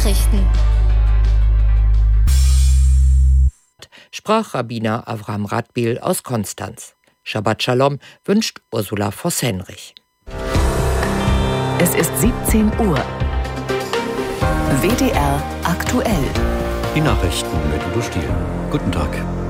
Nachrichten. Sprach Rabbiner Avram Radbil aus Konstanz. Shabbat Shalom wünscht Ursula Voss-Henrich. Es ist 17 Uhr. WDR aktuell. Die Nachrichten mit Udo Stiel. Guten Tag.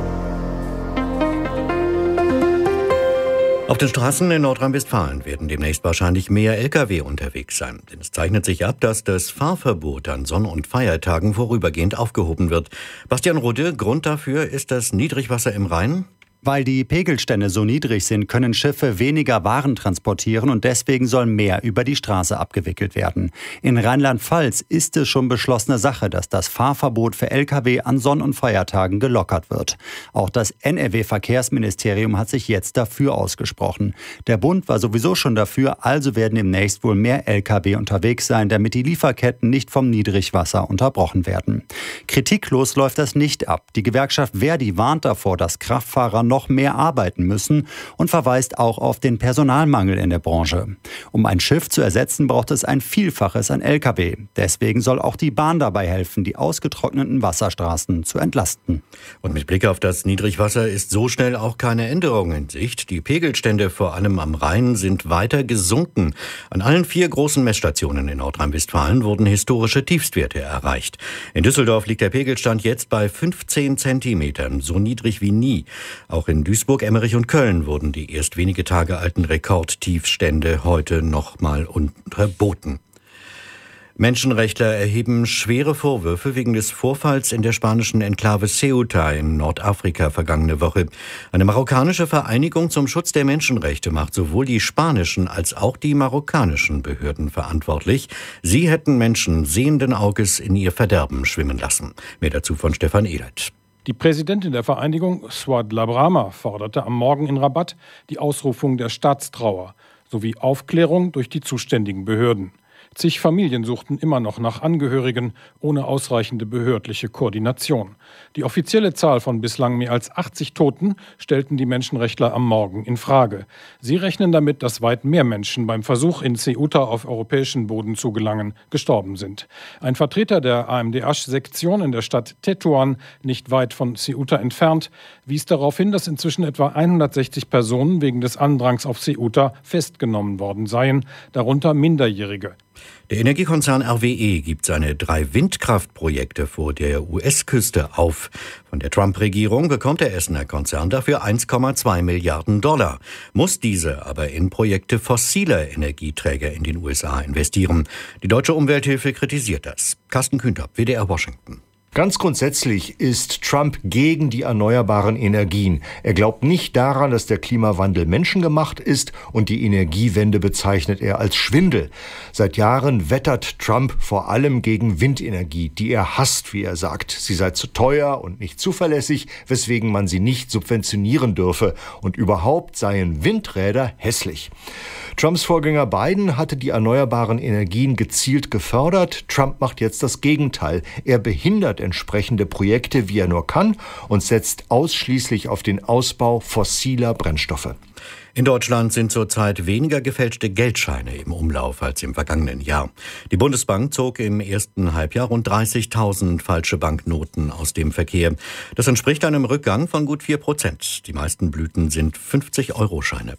Auf den Straßen in Nordrhein-Westfalen werden demnächst wahrscheinlich mehr Lkw unterwegs sein. Denn es zeichnet sich ab, dass das Fahrverbot an Sonn- und Feiertagen vorübergehend aufgehoben wird. Bastian Rode, Grund dafür ist das Niedrigwasser im Rhein? Weil die Pegelstände so niedrig sind, können Schiffe weniger Waren transportieren und deswegen soll mehr über die Straße abgewickelt werden. In Rheinland-Pfalz ist es schon beschlossene Sache, dass das Fahrverbot für Lkw an Sonn- und Feiertagen gelockert wird. Auch das NRW-Verkehrsministerium hat sich jetzt dafür ausgesprochen. Der Bund war sowieso schon dafür, also werden demnächst wohl mehr Lkw unterwegs sein, damit die Lieferketten nicht vom Niedrigwasser unterbrochen werden. Kritiklos läuft das nicht ab. Die Gewerkschaft Verdi warnt davor, dass Kraftfahrer noch mehr arbeiten müssen und verweist auch auf den Personalmangel in der Branche. Um ein Schiff zu ersetzen, braucht es ein Vielfaches an Lkw. Deswegen soll auch die Bahn dabei helfen, die ausgetrockneten Wasserstraßen zu entlasten. Und mit Blick auf das Niedrigwasser ist so schnell auch keine Änderung in Sicht. Die Pegelstände vor allem am Rhein sind weiter gesunken. An allen 4 großen Messstationen in Nordrhein-Westfalen wurden historische Tiefstwerte erreicht. In Düsseldorf liegt der Pegelstand jetzt bei 15 Zentimetern, so niedrig wie nie. Auch in Duisburg, Emmerich und Köln wurden die erst wenige Tage alten Rekordtiefstände heute nochmal unterboten. Menschenrechtler erheben schwere Vorwürfe wegen des Vorfalls in der spanischen Enklave Ceuta in Nordafrika vergangene Woche. Eine marokkanische Vereinigung zum Schutz der Menschenrechte macht sowohl die spanischen als auch die marokkanischen Behörden verantwortlich. Sie hätten Menschen sehenden Auges in ihr Verderben schwimmen lassen. Mehr dazu von Stefan Ehlert. Die Präsidentin der Vereinigung, Swad Labrama, forderte am Morgen in Rabat die Ausrufung der Staatstrauer sowie Aufklärung durch die zuständigen Behörden. Zig Familien suchten immer noch nach Angehörigen ohne ausreichende behördliche Koordination. Die offizielle Zahl von bislang mehr als 80 Toten stellten die Menschenrechtler am Morgen in Frage. Sie rechnen damit, dass weit mehr Menschen beim Versuch, in Ceuta auf europäischen Boden zu gelangen, gestorben sind. Ein Vertreter der AMDH-Sektion in der Stadt Tetuan, nicht weit von Ceuta entfernt, wies darauf hin, dass inzwischen etwa 160 Personen wegen des Andrangs auf Ceuta festgenommen worden seien, darunter Minderjährige. Der Energiekonzern RWE gibt seine 3 Windkraftprojekte vor der US-Küste auf. Von der Trump-Regierung bekommt der Essener Konzern dafür 1,2 Milliarden $, muss diese aber in Projekte fossiler Energieträger in den USA investieren. Die Deutsche Umwelthilfe kritisiert das. Carsten Kühnter, WDR Washington. Ganz grundsätzlich ist Trump gegen die erneuerbaren Energien. Er glaubt nicht daran, dass der Klimawandel menschengemacht ist, und die Energiewende bezeichnet er als Schwindel. Seit Jahren wettert Trump vor allem gegen Windenergie, die er hasst, wie er sagt. Sie sei zu teuer und nicht zuverlässig, weswegen man sie nicht subventionieren dürfe. Und überhaupt seien Windräder hässlich. Trumps Vorgänger Biden hatte die erneuerbaren Energien gezielt gefördert. Trump macht jetzt das Gegenteil. Er behindert entsprechende Projekte, wie er nur kann, und setzt ausschließlich auf den Ausbau fossiler Brennstoffe. In Deutschland sind zurzeit weniger gefälschte Geldscheine im Umlauf als im vergangenen Jahr. Die Bundesbank zog im ersten Halbjahr rund 30.000 falsche Banknoten aus dem Verkehr. Das entspricht einem Rückgang von gut 4%. Die meisten Blüten sind 50-Euro-Scheine.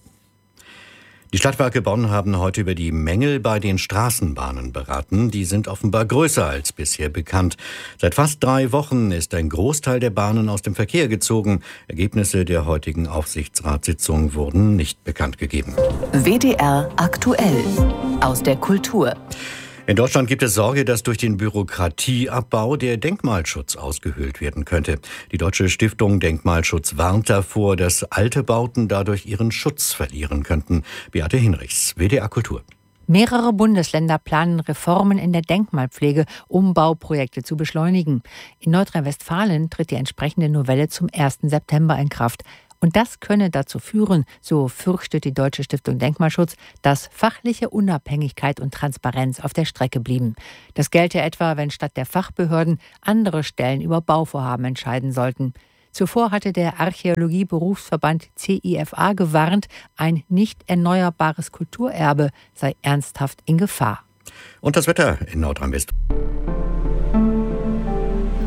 Die Stadtwerke Bonn haben heute über die Mängel bei den Straßenbahnen beraten. Die sind offenbar größer als bisher bekannt. Seit fast 3 Wochen ist ein Großteil der Bahnen aus dem Verkehr gezogen. Ergebnisse der heutigen Aufsichtsratssitzung wurden nicht bekannt gegeben. WDR aktuell aus der Kultur. In Deutschland gibt es Sorge, dass durch den Bürokratieabbau der Denkmalschutz ausgehöhlt werden könnte. Die Deutsche Stiftung Denkmalschutz warnt davor, dass alte Bauten dadurch ihren Schutz verlieren könnten. Beate Hinrichs, WDR Kultur. Mehrere Bundesländer planen Reformen in der Denkmalpflege, um Bauprojekte zu beschleunigen. In Nordrhein-Westfalen tritt die entsprechende Novelle zum 1. September in Kraft. Und das könne dazu führen, so fürchtet die Deutsche Stiftung Denkmalschutz, dass fachliche Unabhängigkeit und Transparenz auf der Strecke blieben. Das gelte etwa, wenn statt der Fachbehörden andere Stellen über Bauvorhaben entscheiden sollten. Zuvor hatte der Archäologie-Berufsverband CIFA gewarnt, ein nicht erneuerbares Kulturerbe sei ernsthaft in Gefahr. Und das Wetter in Nordrhein-Westfalen.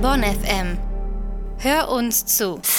Bonn FM. Hör uns zu.